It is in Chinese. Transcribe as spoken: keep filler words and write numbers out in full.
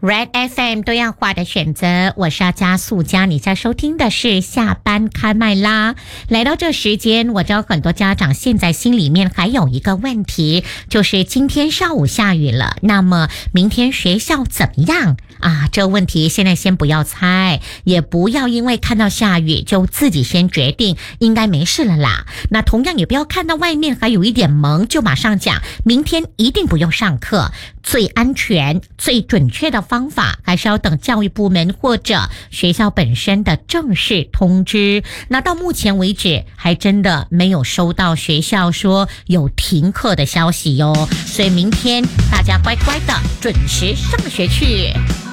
Red F M 多样化的选择，我是阿加素佳，你在收听的是下班开麦啦。来到这时间，我知道很多家长现在心里面还有一个问题，就是今天上午下雨了，那么明天学校怎么样啊？这个问题现在先不要猜，也不要因为看到下雨就自己先决定应该没事了啦。那同样也不要看到外面还有一点蒙就马上讲明天一定不用上课。最安全、最准确的方法还是要等教育部门或者学校本身的正式通知。那到目前为止还真的没有收到学校说有停课的消息哟，所以明天大家乖乖的准时上学去。